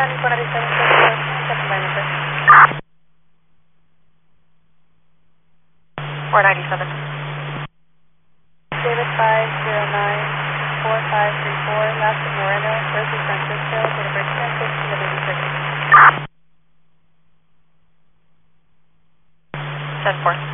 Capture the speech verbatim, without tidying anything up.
four ninety-seven. David five zero nine four five three four, last in Moreno, Rosie Francisco, delivered ten fifteen of eighty-six. ten four.